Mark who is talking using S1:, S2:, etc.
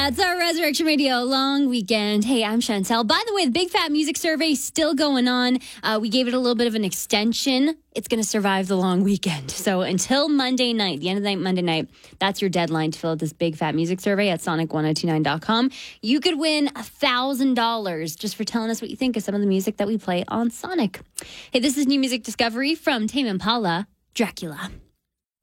S1: It's our Resurrection Radio long weekend. Hey, I'm Chantel. By the way, the Big Fat Music Survey is still going on. We gave it a little bit of an extension. It's going to survive the long weekend. So until Monday night, the end of the night, Monday night, that's your deadline to fill out this Big Fat Music Survey at sonic1029.com. You could win $1,000 just for telling us what you think of some of the music that we play on Sonic. Hey, this is new music discovery from Tame Impala, Dracula.